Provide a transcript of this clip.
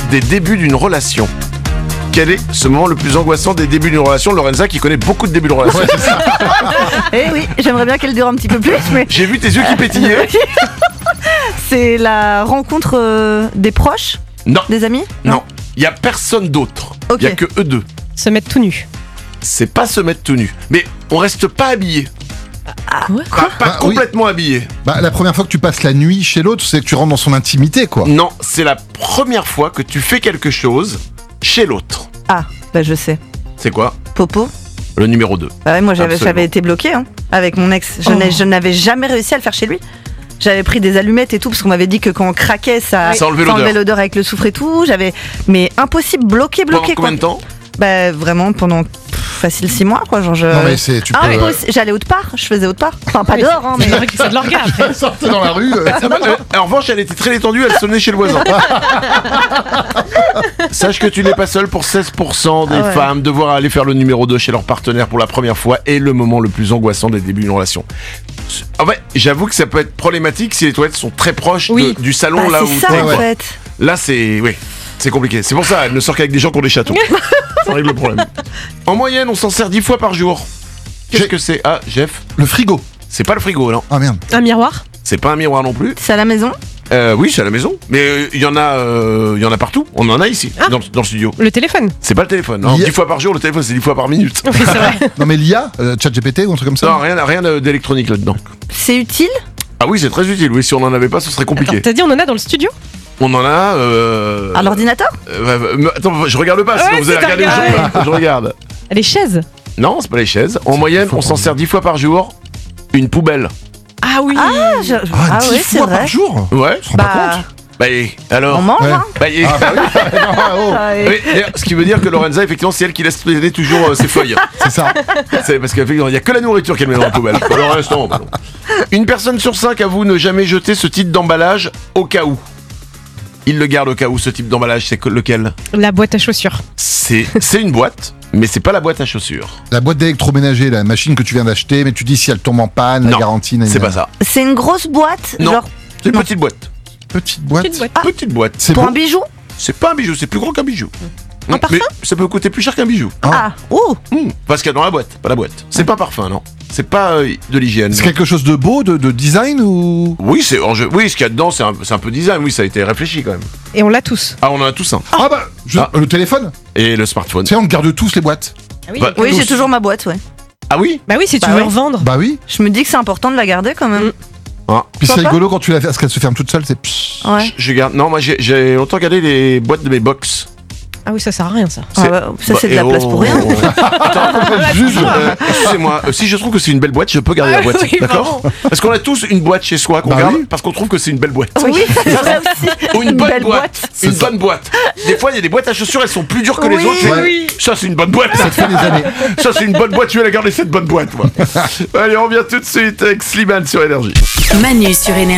des débuts d'une relation. Quel est ce moment le plus angoissant des débuts d'une relation? Lorenza qui connaît beaucoup de débuts de relation. Eh oui, j'aimerais bien qu'elle dure un petit peu plus, mais J'ai vu tes yeux qui pétillaient. c'est la rencontre des proches, Non, des amis. non, il y a personne d'autre. Il Ok. y a que eux deux. Se mettre tout nu. C'est pas se mettre tout nu, mais on reste pas habillé. Pas Bah, complètement habillé. Bah, la première fois que tu passes la nuit chez l'autre, c'est que tu rentres dans son intimité, quoi. Non, c'est la première fois que tu fais quelque chose chez l'autre. Ah, bah je sais. C'est quoi? Popo. Le numéro 2. Bah ouais, moi j'avais Absolument. été bloquée avec mon ex. Je n'avais jamais réussi à le faire chez lui. J'avais pris des allumettes et tout parce qu'on m'avait dit que quand on craquait ça Ça enlevait l'odeur. l'odeur avec le soufre et tout. Mais impossible, bloqué Pendant quoi. combien de temps? Bah vraiment pendant facile 6 mois quoi. Genre Non, mais c'est, tu peux. J'allais autre part, je faisais autre part. Enfin pas dehors mais. C'est vrai que c'est de l'orgasme après. sortais dans la rue. En revanche, elle était très détendue, elle sonnait chez le voisin. Sache que tu n'es pas seul pour 16% des Ah ouais. femmes devoir aller faire le numéro 2 chez leur partenaire pour la première fois et le moment le plus angoissant des débuts d'une relation. En fait, j'avoue que ça peut être problématique si les toilettes sont très proches Oui. du salon Bah, là où c'est ça t'es, en quoi. fait. Là, c'est compliqué. C'est pour ça, elle ne sort qu'avec des gens qui ont des châteaux. Ça règle le problème. En moyenne, on s'en sert 10 fois par jour. Qu'est-ce que c'est? Ah, Jeff, Le frigo. c'est pas le frigo, non. Ah merde. Un miroir. C'est pas un miroir non plus. C'est à la maison. Oui, c'est à la maison. Mais il y en a partout. On en a ici, Ah. dans le studio. Le téléphone. C'est pas le téléphone. Non, Il y a- 10 fois par jour, le téléphone, c'est 10 fois par minute. Oui, c'est vrai. Non, mais l'IA, ChatGPT ou un truc comme ça. Non, rien d'électronique là-dedans. C'est utile. Ah oui, c'est très utile. Oui, si on en avait pas, ce serait compliqué. Attends, t'as dit on en a dans le studio? On en a. À l'ordinateur. Attends, je regarde pas, sinon Ouais, vous allez c'est regarder le regarde. jeu. Je regarde. Les chaises. Non, c'est pas les chaises. En moyenne, on s'en sert 10 fois par jour. Une poubelle. Ah oui. Ah, 10 oui, c'est fois vrai. par jour. Ouais. Tu te rends pas compte? Bah, alors. On mange Ouais. hein. Bah, Ah, bah oui. Non, oh, Ah, et- oui, d'ailleurs, ce qui veut dire que Lorenza, effectivement, c'est elle qui laisse traîner toujours ses feuilles. c'est ça. C'est parce qu'effectivement, il n'y a que la nourriture qu'elle met dans la poubelle. Le reste, non, pardon. Une personne sur 5 avoue ne jamais jeter ce type d'emballage au cas où. Il le garde au cas où, ce type d'emballage, c'est lequel? La boîte à chaussures. C'est une boîte, mais c'est pas la boîte à chaussures. La boîte d'électroménager, la machine que tu viens d'acheter, mais tu dis si elle tombe en panne, Non, la garantie. C'est pas ça. C'est une grosse boîte. Non. Genre C'est une Non. petite boîte. Petite boîte. Petite boîte. Petite boîte. C'est pour beau. un bijou. C'est pas un bijou, c'est plus gros qu'un bijou. Un parfum Mais ça peut coûter plus cher qu'un bijou. Ah. Oh. Parce qu'il y a dans la boîte, pas la boîte. C'est pas parfum, non. C'est pas de l'hygiène. C'est quelque chose de beau, de design ou. Oui, oui, ce qu'il y a dedans, c'est un peu design. Oui, ça a été réfléchi quand même. Et on l'a tous. Ah, on en a tous un. Ah bah, le téléphone. Et le smartphone. Tu sais, on garde tous les boîtes. Ah oui. Bah, Oui, tous. j'ai toujours ma boîte, ouais. Ah oui. Bah oui, si tu Bah veux ouais. revendre. Bah oui. Je me dis que c'est important de la garder quand même. Ah. Puis c'est Pourquoi rigolo quand tu la fais, parce qu'elle se ferme toute seule, c'est. pssst. Ouais. Je garde. Non, moi j'ai longtemps gardé les boîtes de mes box. Ah oui, ça sert à rien ça. Ah ouais, ça c'est de la place pour rien. Excusez-moi, si je trouve que c'est une belle boîte, je peux garder la boîte. Oui, D'accord? Parce qu'on a tous une boîte chez soi qu'on Bah garde oui. parce qu'on trouve que c'est une belle boîte. Oui, c'est vrai aussi. Ou une bonne belle boîte. Une bonne boîte. Des fois, il y a des boîtes à chaussures, elles sont plus dures que les Oui, autres. Tu fais, oui. Ça, c'est une bonne boîte. Ça fait des années. Ça, c'est une bonne boîte. Tu vas la garder, cette bonne boîte, moi. Allez, on revient tout de suite avec Slimane sur Énergie. Manu sur Énergie.